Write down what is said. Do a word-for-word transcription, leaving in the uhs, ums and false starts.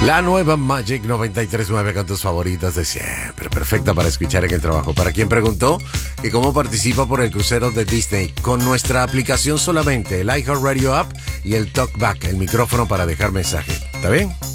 La nueva Magic noventa y tres punto nueve con tus favoritas de siempre. Perfecta para escuchar en el trabajo. Para quien preguntó que cómo participa por el crucero de Disney, con nuestra aplicación solamente, el iHeartRadio app y el TalkBack, el micrófono para dejar mensaje. ¿Está bien?